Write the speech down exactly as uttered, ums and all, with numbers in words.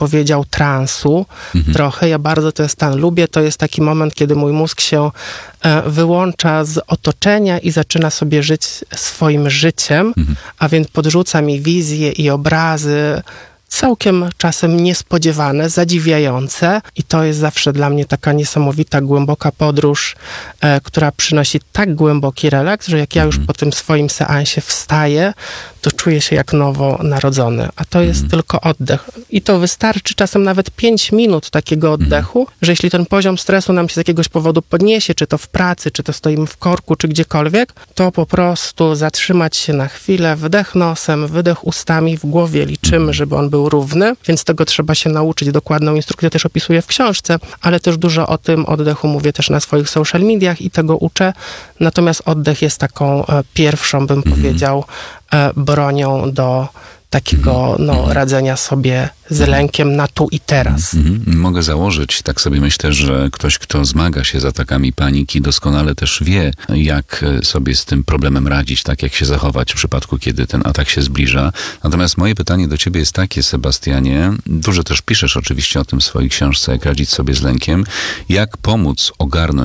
powiedział, transu mhm. trochę. Ja bardzo ten stan lubię. To jest taki moment, kiedy mój mózg się e, wyłącza z otoczenia i zaczyna sobie żyć swoim życiem, mhm. a więc podrzuca mi wizje i obrazy całkiem czasem niespodziewane, zadziwiające i to jest zawsze dla mnie taka niesamowita, głęboka podróż, e, która przynosi tak głęboki relaks, że jak ja już po tym swoim seansie wstaję, to czuję się jak nowo narodzony. A to jest mm. tylko oddech. I to wystarczy czasem nawet pięć minut takiego oddechu, mm. że jeśli ten poziom stresu nam się z jakiegoś powodu podniesie, czy to w pracy, czy to stoimy w korku, czy gdziekolwiek, to po prostu zatrzymać się na chwilę, wdech nosem, wydech ustami, w głowie liczymy, mm. żeby on był równy, więc tego trzeba się nauczyć. Dokładną instrukcję też opisuję w książce, ale też dużo o tym oddechu mówię też na swoich social mediach i tego uczę. Natomiast oddech jest taką e, pierwszą, bym mm. powiedział, e, bronią do takiego no, radzenia sobie z lękiem na tu i teraz. Mhm. Mogę założyć, tak sobie myślę, że ktoś, kto zmaga się z atakami paniki, doskonale też wie, jak sobie z tym problemem radzić, tak jak się zachować w przypadku, kiedy ten atak się zbliża. Natomiast moje pytanie do ciebie jest takie, Sebastianie, dużo też piszesz oczywiście o tym w swojej książce, jak radzić sobie z lękiem, jak pomóc ogarnąć